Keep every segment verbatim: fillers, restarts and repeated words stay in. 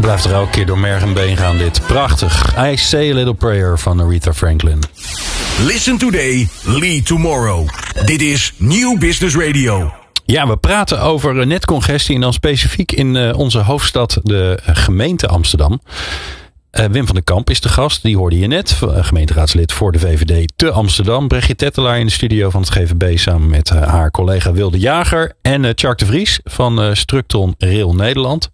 Blijft er elke keer door merg en been gaan dit. Prachtig. I Say a Little Prayer van Aretha Franklin. Listen today, lead tomorrow. Dit is Nieuw Business Radio. Ja, we praten over netcongestie en dan specifiek in uh, onze hoofdstad, de gemeente Amsterdam. Uh, Wim van den Kamp is de gast, die hoorde je net. Gemeenteraadslid voor de V V D te Amsterdam. Brechtje Tettelaar in de studio van het G V B samen met uh, haar collega Wilde Jager. En uh, Tjark de Vries van uh, Structon Rail Nederland.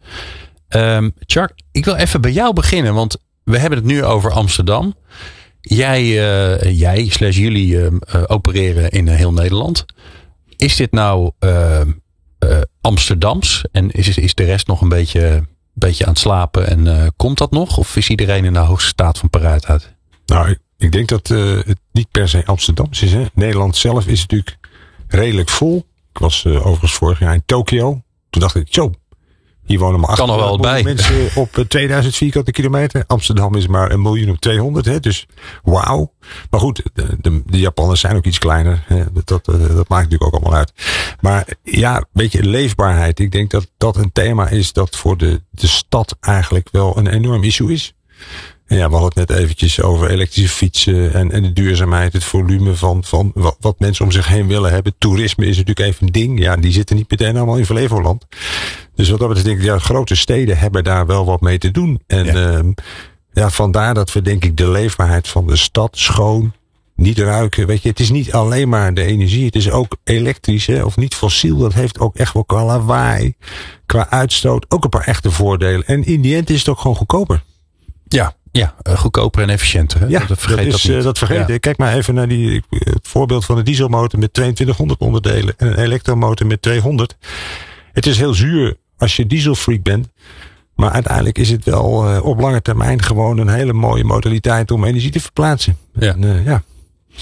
Um, Tjark, ik wil even bij jou beginnen, want we hebben het nu over Amsterdam. Jij, uh, jij slash jullie uh, uh, opereren in uh, heel Nederland. Is dit nou uh, uh, Amsterdams en is, is de rest nog een beetje, beetje aan het slapen en uh, komt dat nog? Of is iedereen in de hoogste staat van paraatheid? Nou, ik, ik denk dat uh, het niet per se Amsterdams is. Hè? Nederland zelf is natuurlijk redelijk vol. Ik was uh, overigens vorig jaar in Tokio. Toen dacht ik, zo, hier wonen maar achthonderd mensen op tweeduizend vierkante kilometer. Amsterdam is maar een miljoen op tweehonderd. Hè? Dus wauw. Maar goed, de, de, de Japanners zijn ook iets kleiner. Hè? Dat, dat, dat maakt natuurlijk ook allemaal uit. Maar ja, een beetje leefbaarheid. Ik denk dat dat een thema is dat voor de, de stad eigenlijk wel een enorm issue is. En ja, we hadden het net eventjes over elektrische fietsen en, en de duurzaamheid, het volume van, van wat, wat mensen om zich heen willen hebben. Toerisme is natuurlijk even een ding. Ja, die zitten niet meteen allemaal in Flevoland. Dus wat dat betreft denk ik, ja, grote steden hebben daar wel wat mee te doen. En ja. Um, ja, vandaar dat we denk ik de leefbaarheid van de stad schoon, niet ruiken. Weet je, het is niet alleen maar de energie. Het is ook elektrisch, hè, of niet fossiel. Dat heeft ook echt wel qua lawaai, qua uitstoot, ook een paar echte voordelen. En in die end is het ook gewoon goedkoper. Ja. Ja, goedkoper en efficiënter. Hè? Ja, dat vergeet dat, is, dat, niet. dat vergeet ja. Kijk maar even naar die, het voorbeeld van een dieselmotor met tweeëntwintighonderd onderdelen en een elektromotor met tweehonderd. Het is heel zuur als je dieselfreak bent. Maar uiteindelijk is het wel uh, op lange termijn gewoon een hele mooie modaliteit om energie te verplaatsen. Ja. En, uh, ja.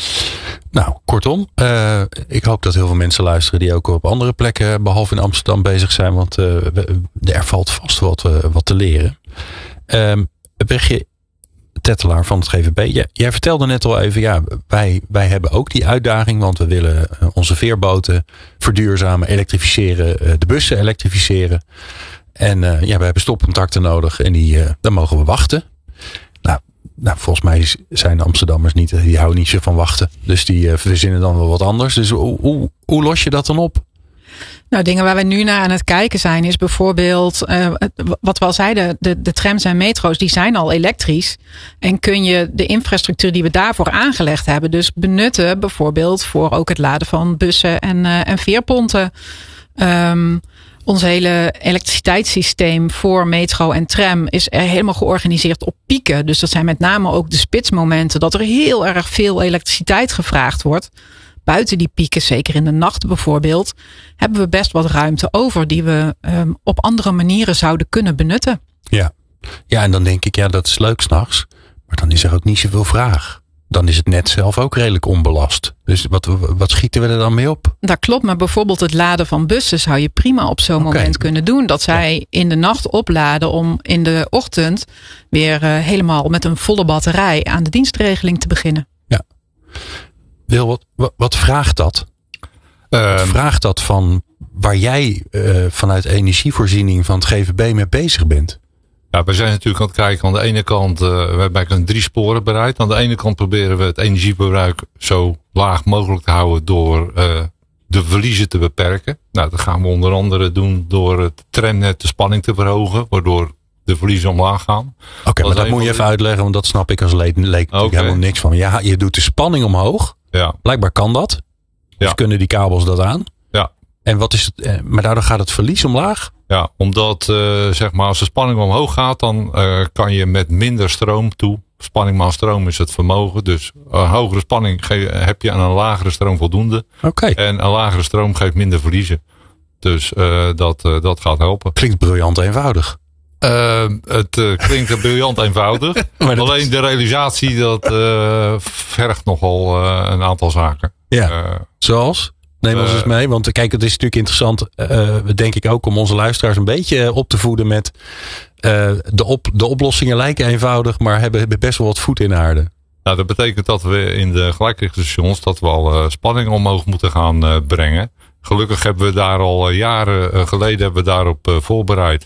Nou, kortom, uh, ik hoop dat heel veel mensen luisteren die ook op andere plekken behalve in Amsterdam bezig zijn. Want uh, er valt vast wat, uh, wat te leren. Um, Brechtje Tettelaar van het G V B. Jij, jij vertelde net al even, ja, wij, wij hebben ook die uitdaging, want we willen onze veerboten verduurzamen, elektrificeren, de bussen elektrificeren. En uh, ja, we hebben stopcontacten nodig en die, uh, dan mogen we wachten. Nou, nou, volgens mij zijn Amsterdammers niet, die houden niet zo van wachten. Dus die uh, verzinnen dan wel wat anders. Dus hoe, hoe, hoe los je dat dan op? Nou, dingen waar we nu naar aan het kijken zijn is bijvoorbeeld, uh, wat we al zeiden, de, de trams en metro's, die zijn al elektrisch. En kun je de infrastructuur die we daarvoor aangelegd hebben, dus benutten bijvoorbeeld voor ook het laden van bussen en, uh, en veerponten. Um, ons hele elektriciteitssysteem voor metro en tram is er helemaal georganiseerd op pieken. Dus dat zijn met name ook de spitsmomenten dat er heel erg veel elektriciteit gevraagd wordt. Buiten die pieken, zeker in de nacht bijvoorbeeld, hebben we best wat ruimte over die we um, op andere manieren zouden kunnen benutten. Ja. ja, en dan denk ik, ja, dat is leuk 's nachts, maar dan is er ook niet zoveel vraag. Dan is het net zelf ook redelijk onbelast. Dus wat, wat schieten we er dan mee op? Dat klopt, maar bijvoorbeeld het laden van bussen zou je prima op zo'n okay. moment kunnen doen. Dat zij ja. in de nacht opladen om in de ochtend weer uh, helemaal met een volle batterij aan de dienstregeling te beginnen. Ja. Wil, wat, wat, wat vraagt dat? Uh, wat vraagt dat van waar jij uh, vanuit energievoorziening van het G V B mee bezig bent? Ja, we zijn natuurlijk aan het kijken. Aan de ene kant, uh, we hebben eigenlijk een drie sporen bereid. Aan de ene kant proberen we het energieverbruik zo laag mogelijk te houden door uh, de verliezen te beperken. Nou, dat gaan we onder andere doen door het tramnet de spanning te verhogen, waardoor de verliezen omlaag gaan. Oké, okay, maar dat moet je even uitleggen, want dat snap ik als leek, leek okay. helemaal niks van. Ja, je doet de spanning omhoog. Ja. Blijkbaar kan dat. Ja. Dus kunnen die kabels dat aan. Ja. En wat is het? Maar daardoor gaat het verlies omlaag? Ja, omdat uh, zeg maar als de spanning omhoog gaat, dan uh, kan je met minder stroom toe. Spanning maal stroom is het vermogen. Dus een hogere spanning ge- heb je aan een lagere stroom voldoende. Oké. Okay. En een lagere stroom geeft minder verliezen. Dus uh, dat, uh, dat gaat helpen. Klinkt briljant eenvoudig. Uh, het uh, klinkt briljant eenvoudig. Alleen is... de realisatie dat uh, vergt nogal uh, een aantal zaken. Ja, uh, zoals? Neem ons uh, eens mee. Want kijk, het is natuurlijk interessant, uh, denk ik ook, om onze luisteraars een beetje op te voeden met uh, de, op, de oplossingen lijken eenvoudig, maar hebben best wel wat voet in de aarde. Nou, dat betekent dat we in de gelijkrichtingsstations dat we al uh, spanning omhoog moeten gaan uh, brengen. Gelukkig hebben we daar al uh, jaren uh, geleden hebben we daarop uh, voorbereid.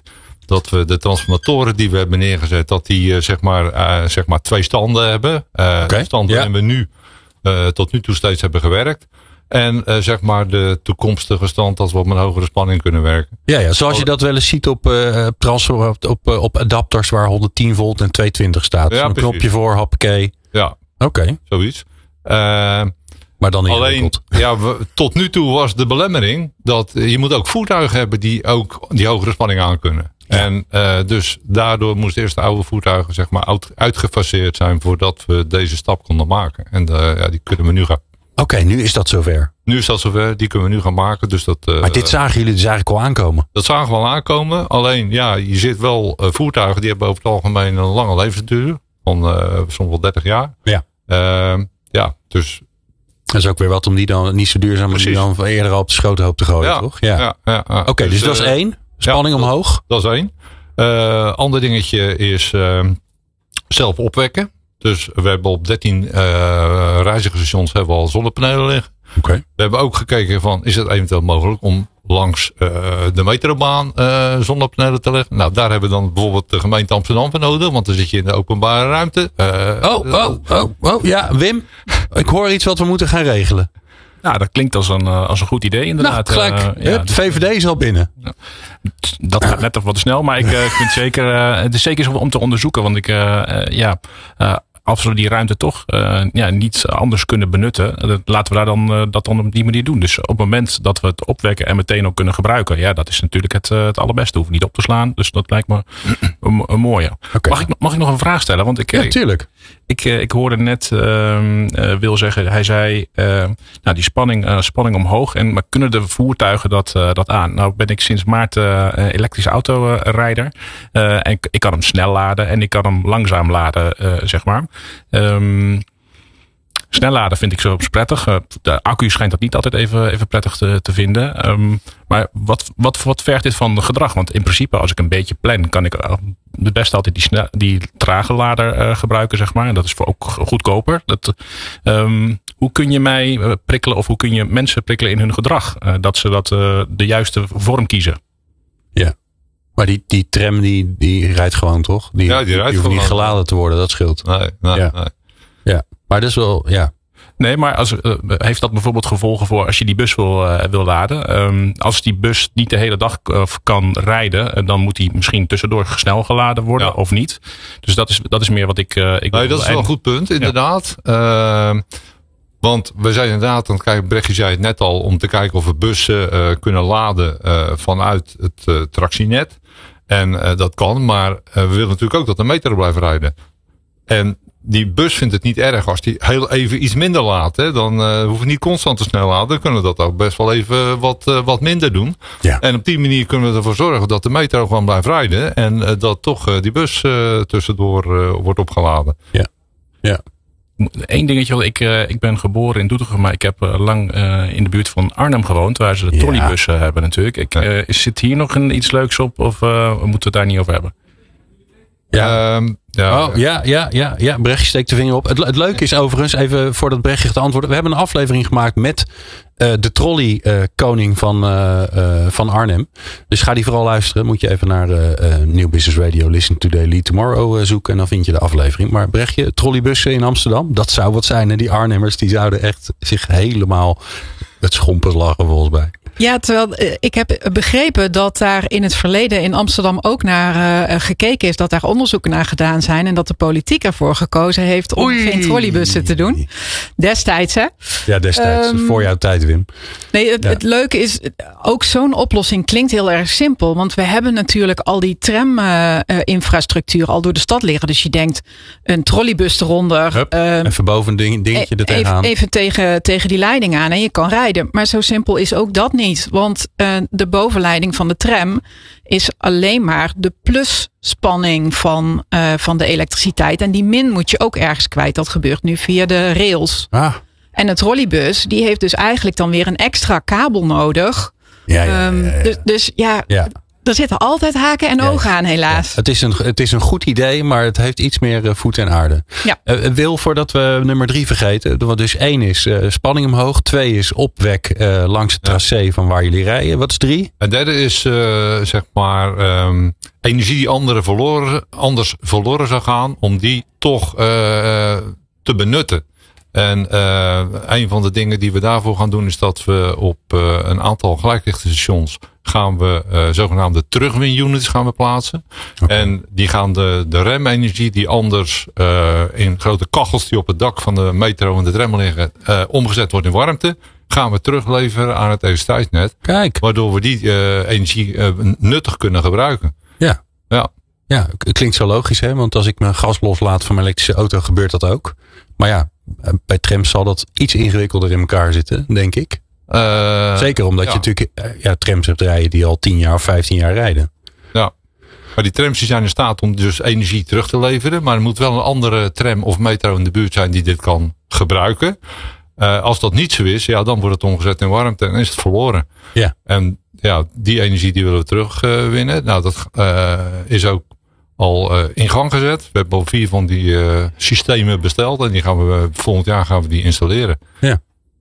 dat we de transformatoren die we hebben neergezet, dat die uh, zeg, maar, uh, zeg maar twee standen hebben. Uh, okay. De stand waarin ja. we nu uh, tot nu toe steeds hebben gewerkt. En uh, zeg maar de toekomstige stand als we op een hogere spanning kunnen werken. Ja, ja zoals je dat wel eens ziet op, uh, transfer, op, op, op adapters waar honderdtien volt en tweehonderdtwintig staat. Ja, een knopje voor, hoppakee. Ja, oké. Okay. Zoiets. Uh, maar dan alleen, ja, we, tot nu toe was de belemmering dat je moet ook voertuigen hebben die ook die hogere spanning aankunnen. Ja. En uh, dus daardoor moesten eerst de oude voertuigen zeg maar uit, uitgefaseerd zijn voordat we deze stap konden maken. En uh, ja, die kunnen we nu gaan. Oké, okay, nu is dat zover. Nu is dat zover, die kunnen we nu gaan maken. Dus dat, uh, maar dit zagen jullie dus eigenlijk al aankomen? Dat zagen we al aankomen. Alleen, ja, je zit wel uh, voertuigen die hebben over het algemeen een lange levensduur. Van uh, soms wel dertig jaar. Ja. Uh, ja, dus... Dat is ook weer wat om die dan niet zo duurzaam, maar die dan eerder al op de schotenhoop te gooien, ja, toch? Ja. ja, ja, ja. Oké, okay, dus, dus dat is uh, één. Spanning ja, omhoog. Dat, dat is één. Uh, ander dingetje is uh, zelf opwekken. Dus we hebben op dertien uh, reizigerstations hebben we al zonnepanelen liggen. Okay. We hebben ook gekeken van, is het eventueel mogelijk om langs uh, de metrobaan uh, zonnepanelen te leggen? Nou, daar hebben we dan bijvoorbeeld de gemeente Amsterdam voor nodig, want dan zit je in de openbare ruimte. Uh, oh, oh, oh, oh, ja, Wim, ik hoor iets wat we moeten gaan regelen. Nou, dat klinkt als een, als een goed idee inderdaad. Nou, gelijk. Uh, ja, de V V D is al binnen. Dat gaat net wat snel, maar ik uh, vind zeker, uh, het is zeker om te onderzoeken. Want ik, uh, uh, ja, uh, als we die ruimte toch uh, ja, niet anders kunnen benutten, uh, laten we daar dan, uh, dat dan op die manier doen. Dus op het moment dat we het opwekken en meteen ook kunnen gebruiken, ja, dat is natuurlijk het, uh, het allerbeste. Hoef niet op te slaan, dus dat lijkt me een, een mooie. Okay. Mag ik, mag ik nog een vraag stellen? Want ik, ja, tuurlijk. Ik, ik, ik hoorde net uh, uh, Wil zeggen, hij zei, uh, nou die spanning, uh, spanning omhoog. En, maar kunnen de voertuigen dat, uh, dat aan? Nou ben ik sinds maart uh, elektrische autorijder. Uh, en ik, ik kan hem snel laden en ik kan hem langzaam laden, uh, zeg maar. Um, snel laden vind ik zo prettig. Uh, de accu schijnt dat niet altijd even, even prettig te, te vinden. Um, maar wat, wat, wat vergt dit van gedrag? Want in principe, als ik een beetje plan, kan ik het beste altijd die, snel, die trage lader uh, gebruiken, zeg maar. En dat is voor ook goedkoper. Dat, um, hoe kun je mij uh, prikkelen of hoe kun je mensen prikkelen in hun gedrag? Uh, dat ze dat, uh, de juiste vorm kiezen. Ja. Maar die, die tram die, die rijdt gewoon toch? Die, ja, die rijdt die hoeft niet geladen te worden, dat scheelt. Nee, nee, ja. nee. Ja, maar dat is wel, ja. Nee, maar als, uh, heeft dat bijvoorbeeld gevolgen voor als je die bus wil, uh, wil laden? Um, als die bus niet de hele dag uh, kan rijden, uh, dan moet die misschien tussendoor snel geladen worden ja. of niet. Dus dat is, dat is meer wat ik... Uh, ik nee, dat is wel een goed punt, inderdaad. Ja. Uh, want we zijn inderdaad aan het kijken, Brechtje zei het net al, om te kijken of we bussen uh, kunnen laden uh, vanuit het uh, tractienet. En uh, dat kan, maar uh, we willen natuurlijk ook dat de metro blijft rijden. En die bus vindt het niet erg als die heel even iets minder laat. Hè? Dan uh, hoeven we niet constant te snel laden. Dan kunnen we dat ook best wel even wat, uh, wat minder doen. Ja. En op die manier kunnen we ervoor zorgen dat de metro gewoon blijft rijden. En uh, dat toch uh, die bus uh, tussendoor uh, wordt opgeladen. Ja, ja. Eén dingetje, ik, uh, ik ben geboren in Doetinchem, maar ik heb uh, lang uh, in de buurt van Arnhem gewoond, waar ze de ja. trolleybussen hebben natuurlijk. Ik, uh, zit hier nog een, iets leuks op of uh, moeten we het daar niet over hebben? Ja, um, ja. Oh, ja, ja, ja, ja. Brechtje steekt de vinger op. Het, het leuke is overigens, even voordat Brechtje gaat antwoorden. We hebben een aflevering gemaakt met uh, de trolley uh, koning van, uh, uh, van Arnhem. Dus ga die vooral luisteren. Moet je even naar uh, uh, New Business Radio, Listen Today, Lead Tomorrow uh, zoeken. En dan vind je de aflevering. Maar Brechtje, trolleybussen in Amsterdam. Dat zou wat zijn. En die Arnhemmers die zouden echt zich helemaal het schompers lachen volgens mij. Ja, terwijl uh, ik heb begrepen dat daar in het verleden in Amsterdam ook naar uh, gekeken is. Dat daar onderzoeken naar gedaan zijn. En dat de politiek ervoor gekozen heeft om Oei. geen trolleybussen te doen. Destijds, hè? Ja, destijds. Um, voor jouw tijd, Wim. Nee, het, ja. het leuke is, ook zo'n oplossing klinkt heel erg simpel. Want we hebben natuurlijk al die tram-infrastructuur uh, uh, al door de stad liggen. Dus je denkt, een trolleybus eronder. Hup, uh, even boven een ding, dingetje er tegenaan. Even, even tegen, tegen die leiding aan en je kan rijden. Maar zo simpel is ook dat niet. Niet, want uh, de bovenleiding van de tram is alleen maar de plusspanning van, uh, van de elektriciteit. En die min moet je ook ergens kwijt. Dat gebeurt nu via de rails. Ah. En een trolleybus, die heeft dus eigenlijk dan weer een extra kabel nodig. Ja, ja, um, ja, ja, ja. Dus, dus ja... ja. Er zitten altijd haken en ogen ja, aan, helaas. Ja. Het, is een, het is een goed idee, maar het heeft iets meer uh, voet en aarde. Ja. Uh, Wil, voordat we nummer drie vergeten. Wat dus één is uh, spanning omhoog. Twee is opwek uh, langs het tracé ja. van waar jullie rijden. Wat is drie? En derde is uh, zeg maar um, energie die anderen verloren, anders verloren zou gaan, om die toch uh, te benutten. En uh, een van de dingen die we daarvoor gaan doen is dat we op uh, een aantal gelijkrichterstations gaan we uh, zogenaamde terugwinunits gaan we plaatsen. Okay. En die gaan de, de remenergie die anders uh, in grote kachels die op het dak van de metro en de tram liggen uh, omgezet wordt in warmte, gaan we terugleveren aan het elektriciteitsnet. Kijk. Waardoor we die uh, energie uh, nuttig kunnen gebruiken. Ja. Ja. Ja, klinkt zo logisch, hè? Want als ik mijn gas loslaat van mijn elektrische auto, gebeurt dat ook. Maar ja, bij trams zal dat iets ingewikkelder in elkaar zitten, denk ik. Uh, Zeker omdat ja. je natuurlijk ja, trams hebt rijden die al tien jaar of vijftien jaar rijden. Ja, maar die trams die zijn in staat om dus energie terug te leveren. Maar er moet wel een andere tram of metro in de buurt zijn die dit kan gebruiken. Uh, als dat niet zo is, ja, dan wordt het omgezet in warmte en is het verloren. Ja. En ja, die energie die willen we terugwinnen. Uh, nou, dat uh, is ook al uh, in gang gezet. We hebben al vier van die uh, systemen besteld. En die gaan we volgend jaar gaan we die installeren. Ja.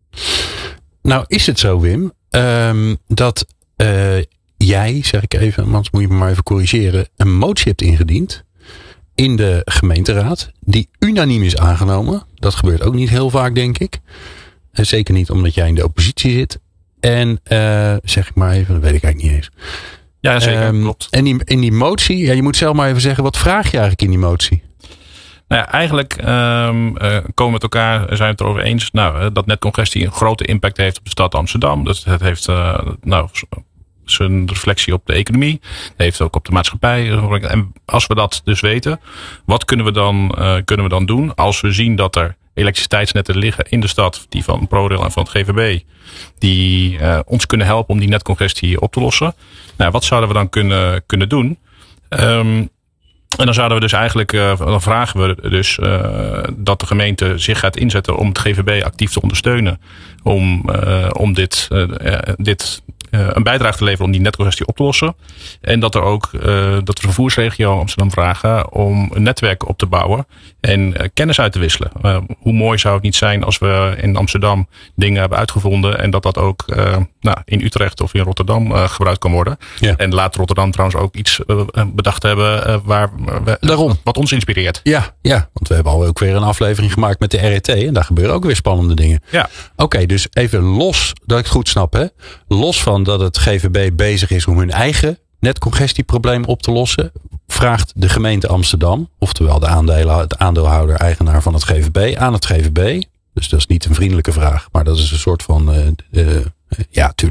Nou is het zo, Wim, um, dat uh, jij, zeg ik even, anders moet je me maar even corrigeren, een motie hebt ingediend in de gemeenteraad, die unaniem is aangenomen. Dat gebeurt ook niet heel vaak, denk ik. Uh, zeker niet omdat jij in de oppositie zit. En uh, zeg ik maar even, dat weet ik eigenlijk niet eens. Ja, zeker, um, klopt. En die, in die motie, ja, je moet zelf maar even zeggen, wat vraag je eigenlijk in die motie? Nou ja, eigenlijk um, uh, komen we met elkaar, zijn we het erover eens, nou, dat netcongestie een grote impact heeft op de stad Amsterdam. Dus het heeft uh, nou, zijn reflectie op de economie. Het heeft ook op de maatschappij. En als we dat dus weten, wat kunnen we dan, uh, kunnen we dan doen als we zien dat er elektriciteitsnetten liggen in de stad, die van ProRail en van het G V B, die uh, ons kunnen helpen om die netcongestie op te lossen. Nou, wat zouden we dan kunnen, kunnen doen? Um, En dan zouden we dus eigenlijk, uh, dan vragen we dus uh, dat de gemeente zich gaat inzetten om het G V B actief te ondersteunen. Om, uh, om dit, uh, dit uh, een bijdrage te leveren om die netcongestie op te lossen. En dat er ook, uh, dat we de vervoersregio Amsterdam vragen om een netwerk op te bouwen en uh, kennis uit te wisselen. Uh, hoe mooi zou het niet zijn als we in Amsterdam dingen hebben uitgevonden en dat dat ook uh, nou, in Utrecht of in Rotterdam uh, gebruikt kan worden. Ja. En laat Rotterdam trouwens ook iets uh, bedacht hebben uh, waar we, Daarom. wat ons inspireert. Ja, ja, want we hebben al ook weer een aflevering gemaakt met de R E T en daar gebeuren ook weer spannende dingen. Ja. Oké, okay, dus even los, dat ik het goed snap, hè? Los van dat het G V B bezig is om hun eigen netcongestieprobleem op te lossen, vraagt de gemeente Amsterdam, oftewel de aandelen, de aandeelhouder, eigenaar van het G V B, aan het G V B. Dus dat is niet een vriendelijke vraag, maar dat is een soort van, uh, uh, ja, tuurlijk.